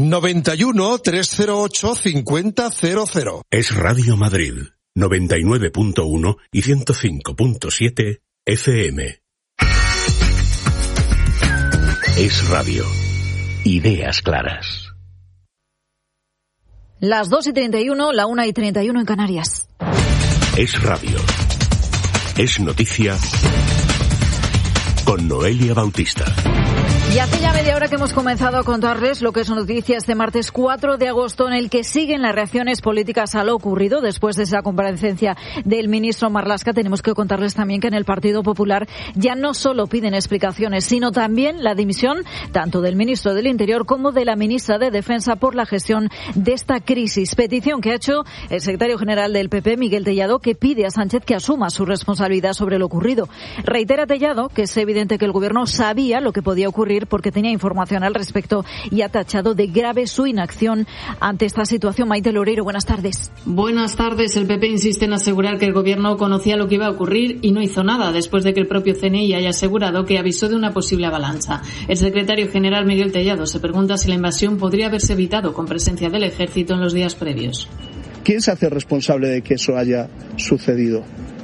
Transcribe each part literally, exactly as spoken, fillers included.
noventa y uno, trescientos ocho, cincuenta cero cero. Es Radio Madrid, noventa y nueve punto uno y ciento cinco punto siete F M. Es radio. Ideas claras. Las dos y treinta y uno, la una y treinta y uno en Canarias. Es radio. Es noticia con Noelia Bautista. Y hace ya media hora que hemos comenzado a contarles lo que es noticia este martes cuatro de agosto, en el que siguen las reacciones políticas a lo ocurrido después de esa comparecencia del ministro Marlaska. Tenemos que contarles también que en el Partido Popular ya no solo piden explicaciones, sino también la dimisión tanto del ministro del Interior como de la ministra de Defensa por la gestión de esta crisis. Petición que ha hecho el secretario general del P P, Miguel Tellado, que pide a Sánchez que asuma su responsabilidad sobre lo ocurrido. Reitera Tellado que es evidente que el gobierno sabía lo que podía ocurrir porque tenía información al respecto, y ha tachado de grave su inacción ante esta situación. Maite Loureiro, buenas tardes. Buenas tardes. El P P insiste en asegurar que el gobierno conocía lo que iba a ocurrir y no hizo nada, después de que el propio C N I haya asegurado que avisó de una posible avalancha. El secretario general Miguel Tellado se pregunta si la invasión podría haberse evitado con presencia del ejército en los días previos. ¿Quién se hace responsable de que eso haya sucedido?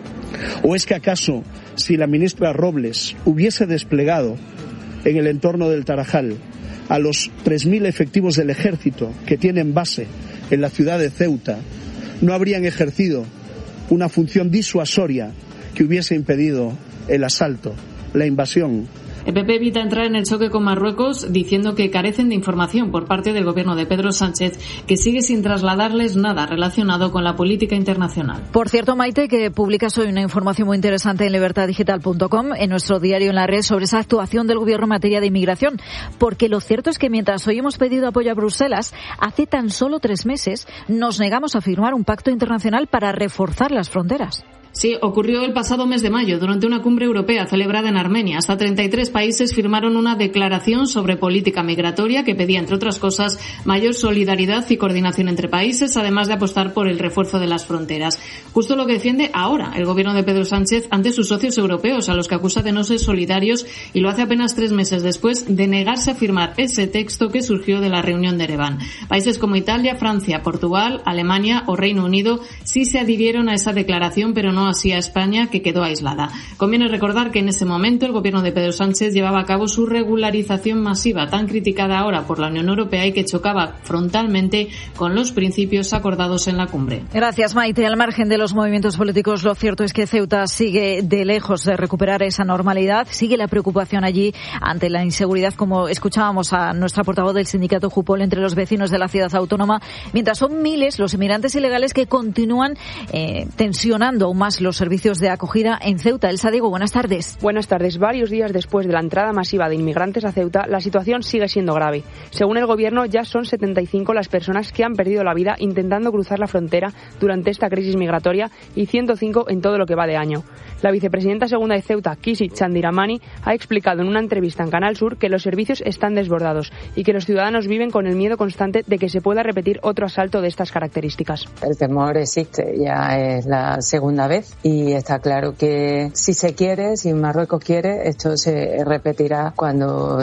¿O es que acaso, si la ministra Robles hubiese desplegado en el entorno del Tarajal a los tres mil efectivos del ejército que tienen base en la ciudad de Ceuta, no habrían ejercido una función disuasoria que hubiese impedido el asalto, la invasión? El P P evita entrar en el choque con Marruecos diciendo que carecen de información por parte del gobierno de Pedro Sánchez, que sigue sin trasladarles nada relacionado con la política internacional. Por cierto, Maite, que publicas hoy una información muy interesante en libertad digital punto com, en nuestro diario en la red, sobre esa actuación del gobierno en materia de inmigración. Porque lo cierto es que mientras hoy hemos pedido apoyo a Bruselas, hace tan solo tres meses nos negamos a firmar un pacto internacional para reforzar las fronteras. Sí, ocurrió el pasado mes de mayo, durante una cumbre europea celebrada en Armenia. Hasta treinta y tres países firmaron una declaración sobre política migratoria que pedía, entre otras cosas, mayor solidaridad y coordinación entre países, además de apostar por el refuerzo de las fronteras. Justo lo que defiende ahora el gobierno de Pedro Sánchez ante sus socios europeos, a los que acusa de no ser solidarios, y lo hace apenas tres meses después de negarse a firmar ese texto que surgió de la reunión de Ereván. Países como Italia, Francia, Portugal, Alemania o Reino Unido sí se adhirieron a esa declaración, pero no así a España, que quedó aislada. Conviene recordar que en ese momento el gobierno de Pedro Sánchez llevaba a cabo su regularización masiva, tan criticada ahora por la Unión Europea y que chocaba frontalmente con los principios acordados en la cumbre. Gracias, Maite. Al margen de los movimientos políticos, lo cierto es que Ceuta sigue de lejos de recuperar esa normalidad. Sigue la preocupación allí ante la inseguridad, como escuchábamos a nuestra portavoz del sindicato Jupol, entre los vecinos de la ciudad autónoma, mientras son miles los inmigrantes ilegales que continúan eh, tensionando aún más los servicios de acogida en Ceuta. Elsa Diego, buenas tardes. Buenas tardes. Varios días después de la entrada masiva de inmigrantes a Ceuta, la situación sigue siendo grave. Según el gobierno, ya son setenta y cinco las personas que han perdido la vida intentando cruzar la frontera durante esta crisis migratoria y ciento cinco en todo lo que va de año. La vicepresidenta segunda de Ceuta, Kisi Chandiramani, ha explicado en una entrevista en Canal Sur que los servicios están desbordados y que los ciudadanos viven con el miedo constante de que se pueda repetir otro asalto de estas características. El temor existe, ya es la segunda vez. Y está claro que si se quiere, si Marruecos quiere, esto se repetirá cuando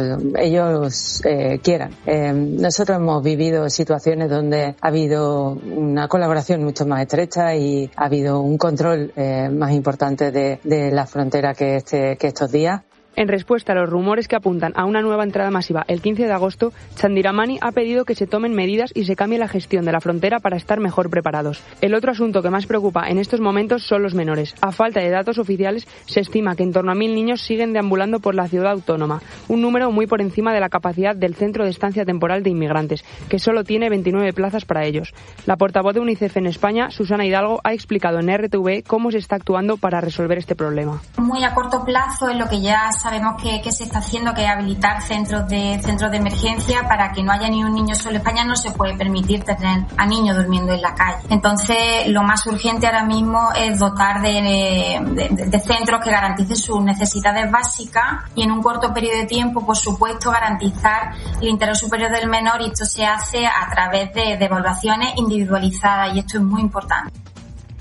ellos eh, quieran. Eh, nosotros hemos vivido situaciones donde ha habido una colaboración mucho más estrecha y ha habido un control eh, más importante de, de la frontera que, este, que estos días. En respuesta a los rumores que apuntan a una nueva entrada masiva el quince de agosto, Chandiramani ha pedido que se tomen medidas y se cambie la gestión de la frontera para estar mejor preparados. El otro asunto que más preocupa en estos momentos son los menores. A falta de datos oficiales, se estima que en torno a mil niños siguen deambulando por la ciudad autónoma, un número muy por encima de la capacidad del Centro de Estancia Temporal de Inmigrantes, que solo tiene veintinueve plazas para ellos. La portavoz de UNICEF en España, Susana Hidalgo, ha explicado en R T V cómo se está actuando para resolver este problema. Muy a corto plazo es lo que ya sabemos que, que se está haciendo, que es habilitar centros de centros de emergencia para que no haya ni un niño solo. En España no se puede permitir tener a niños durmiendo en la calle. Entonces, lo más urgente ahora mismo es dotar de, de, de centros que garanticen sus necesidades básicas y en un corto periodo de tiempo, por supuesto, garantizar el interés superior del menor, y esto se hace a través de, de evaluaciones individualizadas, y esto es muy importante.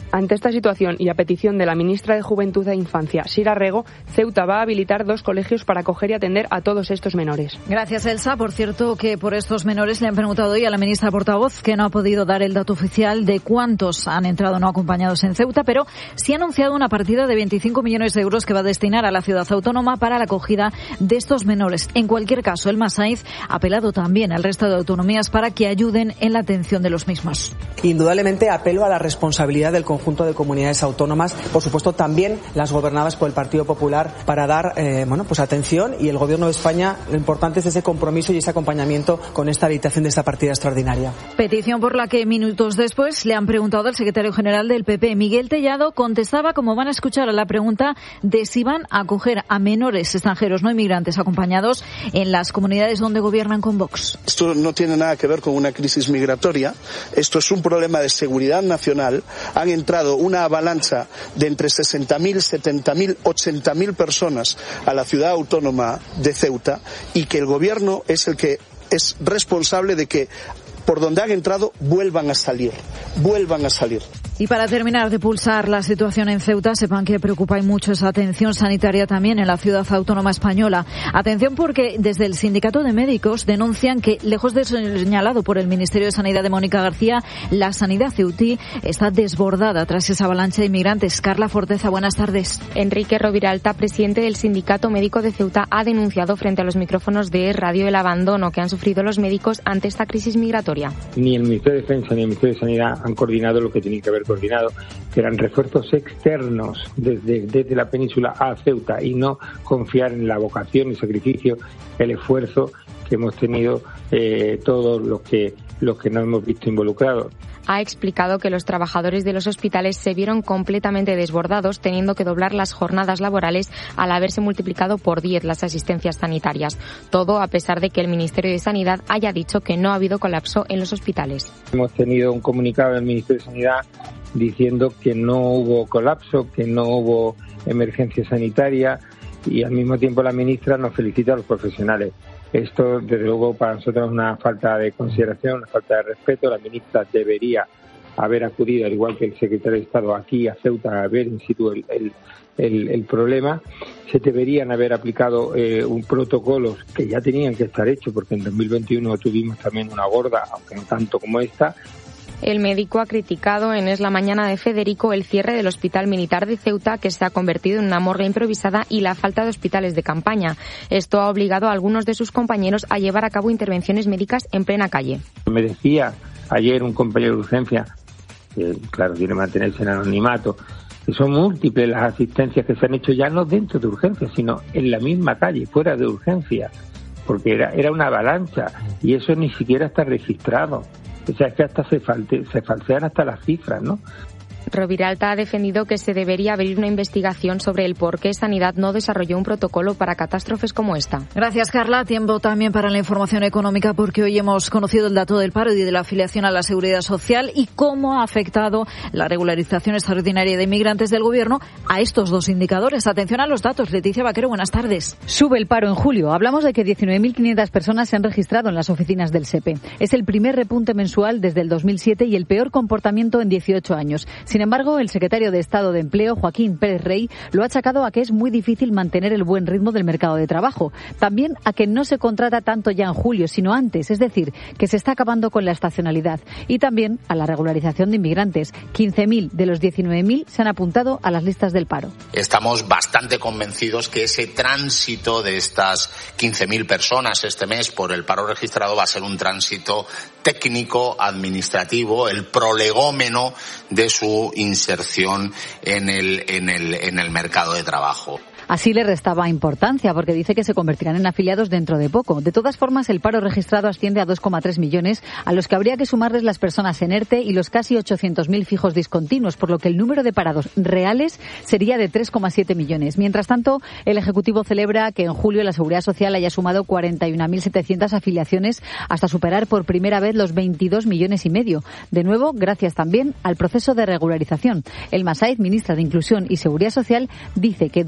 Ante esta situación y a petición de la ministra de Juventud e Infancia, Sira Rego, Ceuta va a habilitar dos colegios para acoger y atender a todos estos menores. Gracias, Elsa. Por cierto, que por estos menores le han preguntado hoy a la ministra portavoz, que no ha podido dar el dato oficial de cuántos han entrado no acompañados en Ceuta, pero sí ha anunciado una partida de veinticinco millones de euros que va a destinar a la ciudad autónoma para la acogida de estos menores. En cualquier caso, el Masaiz ha apelado también al resto de autonomías para que ayuden en la atención de los mismos. Indudablemente apelo a la responsabilidad del conjunto de comunidades autónomas, por supuesto también las gobernadas por el Partido Popular, para dar eh, bueno, pues atención, y el Gobierno de España, lo importante es ese compromiso y ese acompañamiento con esta habilitación de esta partida extraordinaria. Petición por la que minutos después le han preguntado al secretario general del P P, Miguel Tellado, contestaba, como van a escuchar, a la pregunta de si van a acoger a menores extranjeros no inmigrantes acompañados en las comunidades donde gobiernan con Vox. Esto no tiene nada que ver con una crisis migratoria, esto es un problema de seguridad nacional. Han entrado una avalancha de entre sesenta mil, setenta mil, ochenta mil personas a la ciudad autónoma de Ceuta, y que el gobierno es el que es responsable de que por donde han entrado vuelvan a salir, vuelvan a salir. Y para terminar de pulsar la situación en Ceuta, sepan que preocupa y mucho esa atención sanitaria también en la ciudad autónoma española. Atención, porque desde el Sindicato de Médicos denuncian que, lejos de ser señalado por el Ministerio de Sanidad de Mónica García, la sanidad ceutí está desbordada tras esa avalancha de inmigrantes. Carla Forteza, buenas tardes. Enrique Roviralta, presidente del Sindicato Médico de Ceuta, ha denunciado frente a los micrófonos de Radio el abandono que han sufrido los médicos ante esta crisis migratoria. Ni el Ministerio de Defensa ni el Ministerio de Sanidad han coordinado lo que tienen que haber coordinado, que eran refuerzos externos desde, desde la península a Ceuta, y no confiar en la vocación, el sacrificio, el esfuerzo que hemos tenido eh, todos los que, los que nos hemos visto involucrados. Ha explicado que los trabajadores de los hospitales se vieron completamente desbordados, teniendo que doblar las jornadas laborales al haberse multiplicado por diez las asistencias sanitarias. Todo a pesar de que el Ministerio de Sanidad haya dicho que no ha habido colapso en los hospitales. Hemos tenido un comunicado del Ministerio de Sanidad diciendo que no hubo colapso, que no hubo emergencia sanitaria, y al mismo tiempo la ministra nos felicita a los profesionales. Esto, desde luego, para nosotros es una falta de consideración, una falta de respeto. La ministra debería haber acudido, al igual que el secretario de Estado, aquí a Ceuta a ver in situ el, el, el, el problema. Se deberían haber aplicado eh, un protocolo que ya tenían que estar hechos, porque en dos mil veintiuno tuvimos también una gorda, aunque no tanto como esta. El médico ha criticado en Es la Mañana de Federico el cierre del Hospital Militar de Ceuta, que se ha convertido en una morgue improvisada, y la falta de hospitales de campaña. Esto ha obligado a algunos de sus compañeros a llevar a cabo intervenciones médicas en plena calle. Me decía ayer un compañero de urgencia, que claro, quiere mantenerse en anonimato, que son múltiples las asistencias que se han hecho ya no dentro de urgencias, sino en la misma calle, fuera de urgencias, porque era, era una avalancha, y eso ni siquiera está registrado. O sea, es que hasta se, falte, se falsean hasta las cifras, ¿no? Roviralta ha defendido que se debería abrir una investigación sobre el por qué Sanidad no desarrolló un protocolo para catástrofes como esta. Gracias, Carla. Tiempo también para la información económica, porque hoy hemos conocido el dato del paro y de la afiliación a la Seguridad Social y cómo ha afectado la regularización extraordinaria de inmigrantes del Gobierno a estos dos indicadores. Atención a los datos. Leticia Vaquero, buenas tardes. Sube el paro en julio. Hablamos de que diecinueve mil quinientas personas se han registrado en las oficinas del S E P E. Es el primer repunte mensual desde el dos mil siete y el peor comportamiento en dieciocho años. Sin embargo, el secretario de Estado de Empleo, Joaquín Pérez Rey, lo ha achacado a que es muy difícil mantener el buen ritmo del mercado de trabajo. También a que no se contrata tanto ya en julio, sino antes, es decir, que se está acabando con la estacionalidad. Y también a la regularización de inmigrantes. quince mil de los diecinueve mil se han apuntado a las listas del paro. Estamos bastante convencidos que ese tránsito de estas quince mil personas este mes por el paro registrado va a ser un tránsito técnico, administrativo, el prolegómeno de su inserción en el, en el, en el mercado de trabajo. Así le restaba importancia, porque dice que se convertirán en afiliados dentro de poco. De todas formas, el paro registrado asciende a dos coma tres millones, a los que habría que sumarles las personas en ERTE y los casi ochocientos mil fijos discontinuos, por lo que el número de parados reales sería de tres coma siete millones. Mientras tanto, el Ejecutivo celebra que en julio la Seguridad Social haya sumado cuarenta y una mil setecientas afiliaciones, hasta superar por primera vez los veintidós millones y medio. De nuevo, gracias también al proceso de regularización. El Masaiz, ministra de Inclusión y Seguridad Social, dice que doscientos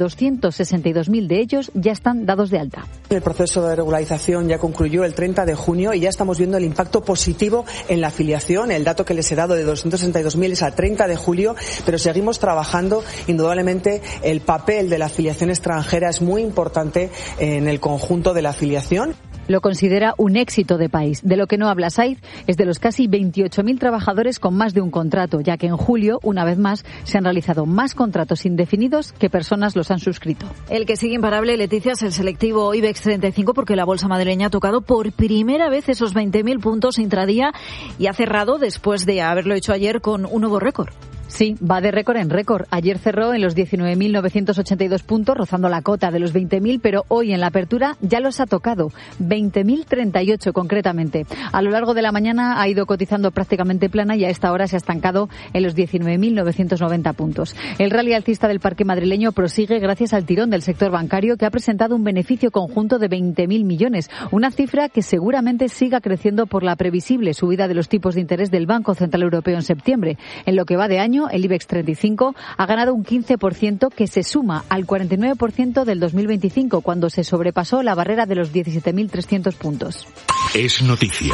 doscientos sesenta y dos mil de ellos ya están dados de alta. El proceso de regularización ya concluyó el treinta de junio y ya estamos viendo el impacto positivo en la afiliación. El dato que les he dado de doscientos sesenta y dos mil es a treinta de julio, pero seguimos trabajando. Indudablemente el papel de la afiliación extranjera es muy importante en el conjunto de la afiliación. Lo considera un éxito de país. De lo que no habla Saiz es de los casi veintiocho mil trabajadores con más de un contrato, ya que en julio, una vez más, se han realizado más contratos indefinidos que personas los han suscrito. El que sigue imparable, Leticia, es el selectivo IBEX treinta y cinco, porque la bolsa madrileña ha tocado por primera vez esos veinte mil puntos intradía y ha cerrado después de haberlo hecho ayer con un nuevo récord. Sí, va de récord en récord. Ayer cerró en los diecinueve mil novecientos ochenta y dos puntos, rozando la cota de los veinte mil, pero hoy en la apertura ya los ha tocado, veinte mil treinta y ocho concretamente. A lo largo de la mañana ha ido cotizando prácticamente plana y a esta hora se ha estancado en los diecinueve mil novecientos noventa puntos. El rally alcista del parque madrileño prosigue gracias al tirón del sector bancario, que ha presentado un beneficio conjunto de veinte mil millones, una cifra que seguramente siga creciendo por la previsible subida de los tipos de interés del Banco Central Europeo en septiembre. En lo que va de año, el IBEX treinta y cinco ha ganado un quince por ciento, que se suma al cuarenta y nueve por ciento del dos mil veinticinco, cuando se sobrepasó la barrera de los diecisiete mil trescientos puntos. Es noticia.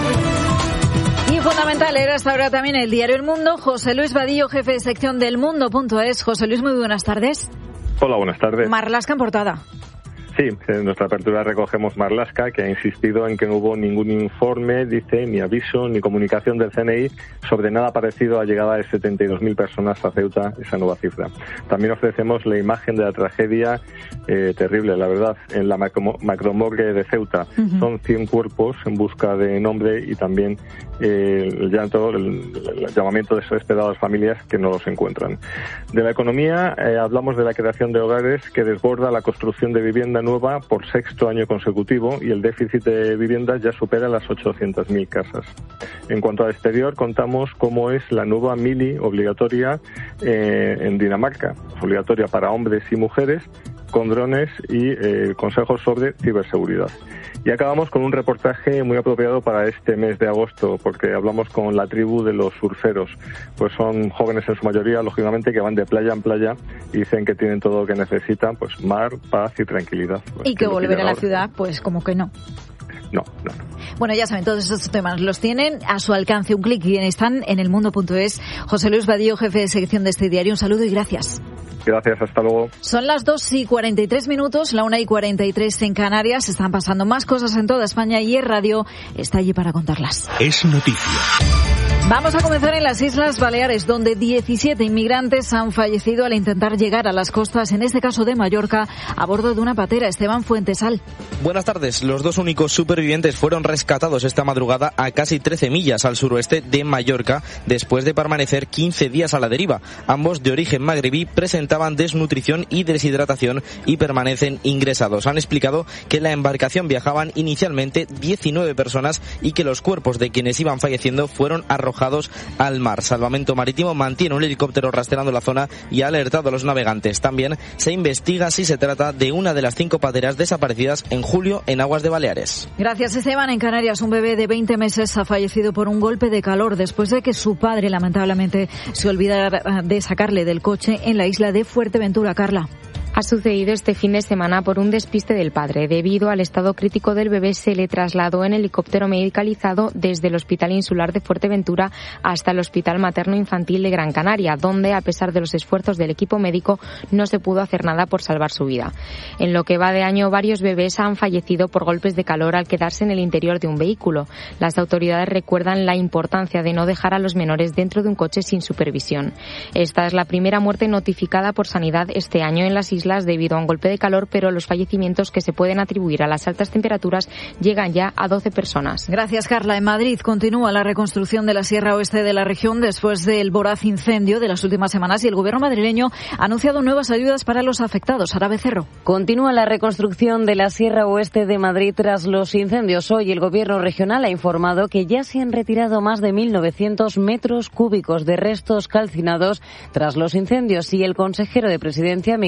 Y fundamental era hasta ahora también el diario El Mundo. José Luis Vadillo, jefe de sección del Mundo punto es. José Luis, muy buenas tardes. Hola, buenas tardes. Marlaska en portada. Sí, en nuestra apertura recogemos Marlaska, que ha insistido en que no hubo ningún informe, dice, ni aviso, ni comunicación del C N I sobre nada parecido a la llegada de setenta y dos mil personas a Ceuta, esa nueva cifra. También ofrecemos la imagen de la tragedia eh, terrible, la verdad, en la macro, macromorgue de Ceuta. Uh-huh. Son cien cuerpos en busca de nombre y también eh, el llanto, el, el llamamiento desesperado a las familias que no los encuentran. De la economía, eh, hablamos de la creación de hogares, que desborda la construcción de vivienda nueva por sexto año consecutivo, y el déficit de viviendas ya supera las ochocientas mil casas. En cuanto al exterior, contamos cómo es la nueva mili obligatoria eh, en Dinamarca, obligatoria para hombres y mujeres, con drones y eh, consejos sobre ciberseguridad. Y acabamos con un reportaje muy apropiado para este mes de agosto, porque hablamos con la tribu de los surferos. Pues son jóvenes en su mayoría, lógicamente, que van de playa en playa y dicen que tienen todo lo que necesitan, pues mar, paz y tranquilidad. Pues, y que volver a la ciudad, pues como que no. No, no. Bueno, ya saben, todos estos temas los tienen a su alcance, un clic, y están en el mundo punto es. José Luis Vadillo, jefe de sección de este diario, un saludo y gracias. Gracias, hasta luego. Son las dos y cuarenta y tres minutos, la una y cuarenta y tres en Canarias. Están pasando más cosas en toda España y Es Radio está allí para contarlas. Es noticia. Vamos a comenzar en las Islas Baleares, donde diecisiete inmigrantes han fallecido al intentar llegar a las costas, en este caso de Mallorca, a bordo de una patera. Esteban Fuentesal. Buenas tardes. Los dos únicos supervivientes fueron rescatados esta madrugada a casi trece millas al suroeste de Mallorca, después de permanecer quince días a la deriva. Ambos, de origen magrebí, presentaban desnutrición y deshidratación y permanecen ingresados. Han explicado que en la embarcación viajaban inicialmente diecinueve personas y que los cuerpos de quienes iban falleciendo fueron arrojados al mar. Salvamento Marítimo mantiene un helicóptero rastreando la zona y ha alertado a los navegantes. También se investiga si se trata de una de las cinco pateras desaparecidas en julio en aguas de Baleares. Gracias, Esteban. En Canarias, un bebé de veinte meses ha fallecido por un golpe de calor después de que su padre, lamentablemente, se olvidara de sacarle del coche en la isla de Fuerteventura. Carla. Ha sucedido este fin de semana por un despiste del padre. Debido al estado crítico del bebé, se le trasladó en helicóptero medicalizado desde el Hospital Insular de Fuerteventura hasta el Hospital Materno Infantil de Gran Canaria, donde, a pesar de los esfuerzos del equipo médico, no se pudo hacer nada por salvar su vida. En lo que va de año, varios bebés han fallecido por golpes de calor al quedarse en el interior de un vehículo. Las autoridades recuerdan la importancia de no dejar a los menores dentro de un coche sin supervisión. Esta es la primera muerte notificada por Sanidad este año en las islas debido a un golpe de calor, pero los fallecimientos que se pueden atribuir a las altas temperaturas llegan ya a doce personas. Gracias, Carla. En Madrid continúa la reconstrucción de la Sierra Oeste de la región después del voraz incendio de las últimas semanas y el gobierno madrileño ha anunciado nuevas ayudas para los afectados. Sara Becerro. Continúa la reconstrucción de la Sierra Oeste de Madrid tras los incendios. Hoy el gobierno regional ha informado que ya se han retirado más de mil novecientos metros cúbicos de restos calcinados tras los incendios y el consejero de Presidencia, Miguel Ángel García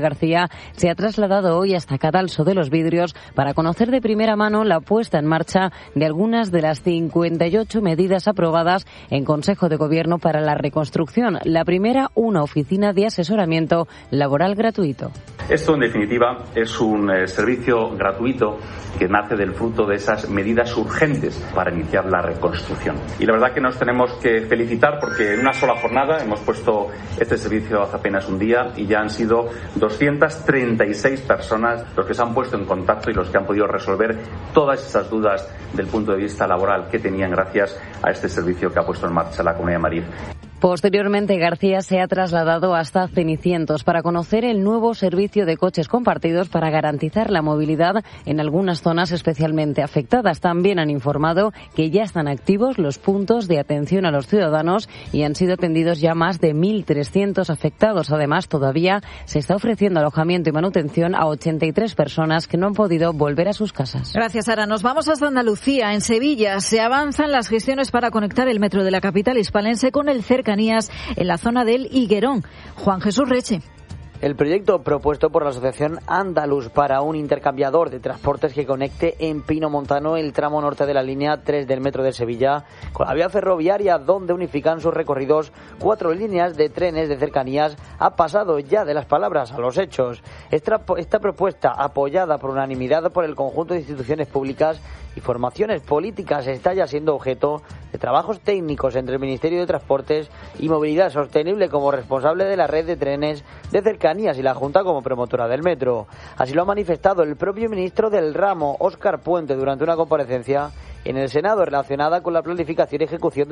García se ha trasladado hoy hasta Catalso de los Vidrios para conocer de primera mano la puesta en marcha de algunas de las cincuenta y ocho medidas aprobadas en Consejo de Gobierno para la reconstrucción. La primera, una oficina de asesoramiento laboral gratuito. Esto, en definitiva, es un eh, servicio gratuito que nace del fruto de esas medidas urgentes para iniciar la reconstrucción. Y la verdad que nos tenemos que felicitar porque en una sola jornada hemos puesto este servicio hace apenas un día y ya han sido doscientas treinta y seis personas los que se han puesto en contacto y los que han podido resolver todas esas dudas del punto de vista laboral que tenían gracias a este servicio que ha puesto en marcha la Comunidad de Madrid. Posteriormente, García se ha trasladado hasta Cenicientos para conocer el nuevo servicio de coches compartidos para garantizar la movilidad en algunas zonas especialmente afectadas. También han informado que ya están activos los puntos de atención a los ciudadanos y han sido atendidos ya más de mil trescientos afectados. Además, todavía se está ofreciendo alojamiento y manutención a ochenta y tres personas que no han podido volver a sus casas. Gracias, Sara. Nos vamos hasta Andalucía. En Sevilla se avanzan las gestiones para conectar el metro de la capital hispalense con el cercanías en la zona del Higuerón. Juan Jesús Reche. El proyecto propuesto por la Asociación Andaluz para un intercambiador de transportes que conecte en Pino Montano el tramo norte de la línea tres del metro de Sevilla con la vía ferroviaria, donde unifican sus recorridos cuatro líneas de trenes de cercanías, ha pasado ya de las palabras a los hechos. Esta, esta propuesta, apoyada por unanimidad por el conjunto de instituciones públicas y formaciones políticas, está ya siendo objeto de trabajos técnicos entre el Ministerio de Transportes y Movilidad Sostenible como responsable de la red de trenes de cercanías y la Junta como promotora del metro. Así lo ha manifestado el propio ministro del ramo, Óscar Puente, durante una comparecencia en el Senado relacionada con la planificación y ejecución de